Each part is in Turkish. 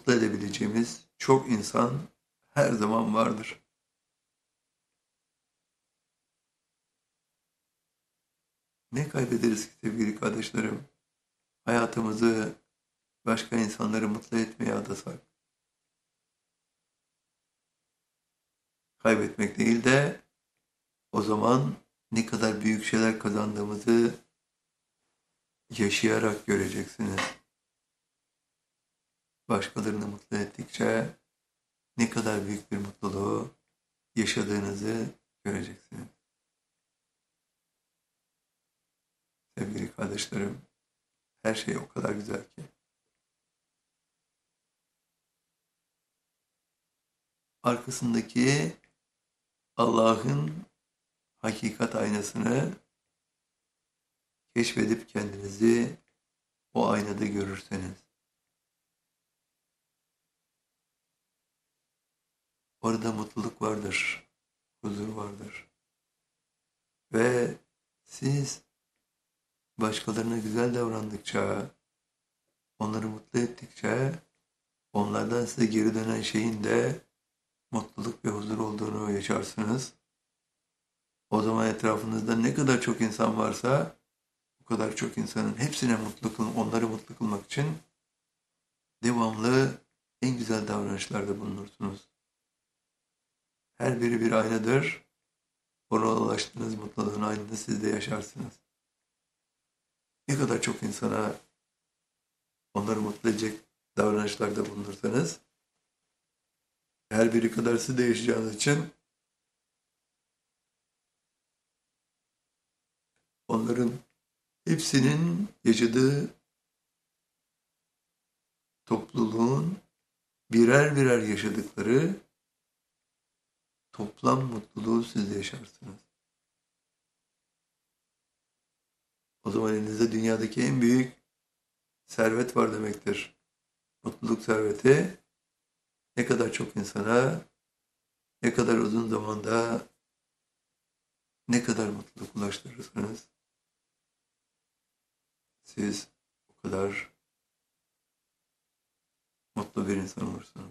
mutlu edebileceğimiz çok insan her zaman vardır. Ne kaybederiz ki sevgili kardeşlerim? Hayatımızı başka insanları mutlu etmeye adasak. Kaybetmek değil de o zaman ne kadar büyük şeyler kazandığımızı yaşayarak göreceksiniz. Başkalarını mutlu ettikçe ne kadar büyük bir mutluluğu yaşadığınızı göreceksiniz. Sevgili kardeşlerim, her şey o kadar güzel ki. Arkasındaki Allah'ın hakikat aynasını keşfedip kendinizi o aynada görürseniz, orada mutluluk vardır, huzur vardır. Ve siz başkalarına güzel davrandıkça, onları mutlu ettikçe, onlardan size geri dönen şeyin de mutluluk ve huzur olduğunu yaşarsınız. O zaman etrafınızda ne kadar çok insan varsa, o kadar çok insanın hepsine onları mutlu kılmak için devamlı en güzel davranışlarda bulunursunuz. Her biri bir aynadır. Oraya ulaştığınız mutluluğun aynını siz de yaşarsınız. Ne kadar çok insana onları mutlu edecek davranışlarda bulunursanız, her biri kadar siz de yaşayacağınız için onların hepsinin yaşadığı topluluğun birer birer yaşadıkları toplam mutluluğu siz de yaşarsınız. O zaman elinizde dünyadaki en büyük servet var demektir. Mutluluk serveti ne kadar çok insana, ne kadar uzun zamanda, ne kadar mutluluk ulaştırırsanız siz o kadar mutlu bir insan olursunuz.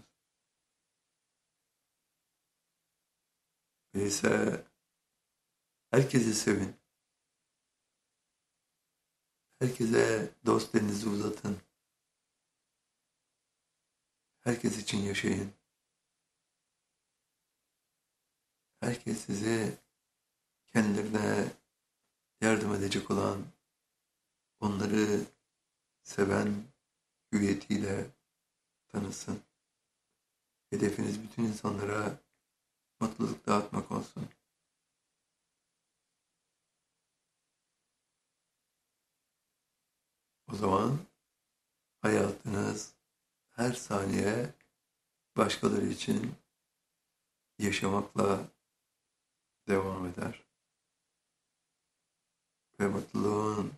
Öyleyse herkesi sevin. Herkese dost elinizi uzatın. Herkes için yaşayın. Herkes size kendilerine yardım edecek olan, onları seven hüviyetiyle tanısın. Hedefiniz bütün insanlara mutluluk dağıtmak olsun. O zaman hayatınız her saniye başkaları için yaşamakla devam eder. Ve mutluluğun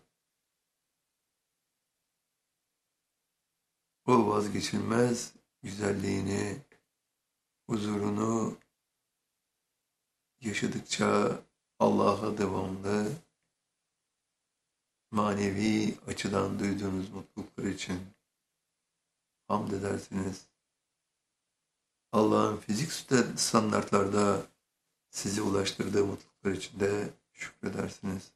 o vazgeçilmez güzelliğini, huzurunu yaşadıkça Allah'a devamlı manevi açıdan duyduğunuz mutluluklar için hamd edersiniz. Allah'ın fizik standartlarda sizi ulaştırdığı mutluluklar için de şükredersiniz.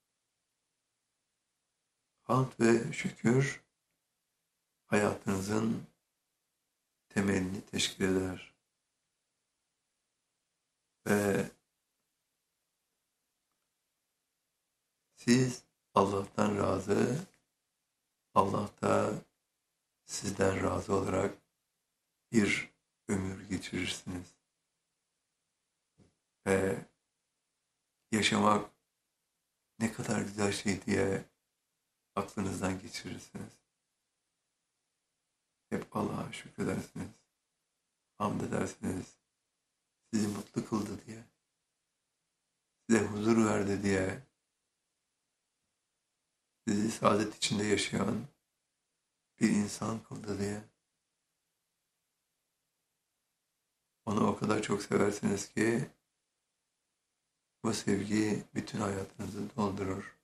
Hamd ve şükür hayatınızın temelini teşkil eder. Ve siz Allah'tan razı, Allah da sizden razı olarak bir ömür geçirirsiniz. Ve yaşamak ne kadar güzel şey diye aklınızdan geçirirsiniz. Hep Allah'a şükredersiniz. Hamd edersiniz. Sizi mutlu kıldı diye. Size huzur verdi diye. Sizi saadet içinde yaşayan bir insan kıldı diye. Onu o kadar çok seversiniz ki bu sevgi bütün hayatınızı doldurur.